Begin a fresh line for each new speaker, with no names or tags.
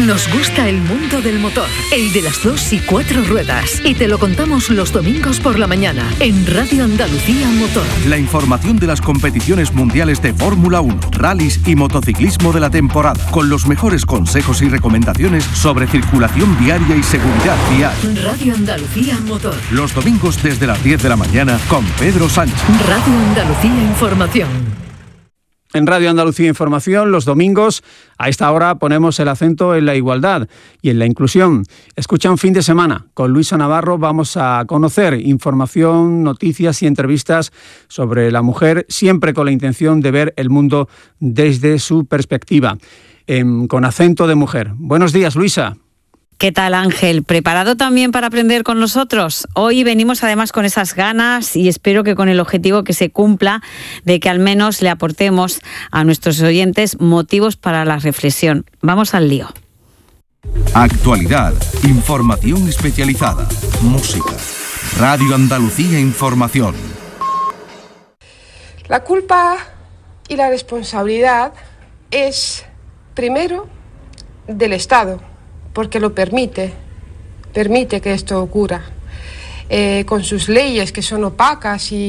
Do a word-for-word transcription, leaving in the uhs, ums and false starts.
Nos gusta el mundo del motor, el de las dos y cuatro ruedas. Y te lo contamos los domingos por la mañana en Radio Andalucía Motor.
La información de las competiciones mundiales de Fórmula uno, rallies y motociclismo de la temporada, con los mejores consejos y recomendaciones sobre circulación viaria y seguridad vial.
Radio Andalucía Motor.
Los domingos desde las diez de la mañana con Pedro Sánchez.
Radio Andalucía Información.
En Radio Andalucía Información, los domingos, a esta hora ponemos el acento en la igualdad y en la inclusión. Escucha un fin de semana. Con Luisa Navarro vamos a conocer información, noticias y entrevistas sobre la mujer, siempre con la intención de ver el mundo desde su perspectiva, eh, con acento de mujer. Buenos días, Luisa.
¿Qué tal, Ángel? ¿Preparado también para aprender con nosotros? Hoy venimos además con esas ganas y espero que con el objetivo que se cumpla de que al menos le aportemos a nuestros oyentes motivos para la reflexión. Vamos al lío.
Actualidad, información especializada, música. Radio Andalucía Información.
La culpa y la responsabilidad es, primero, del Estado, porque lo permite, permite que esto ocurra, eh, con sus leyes que son opacas y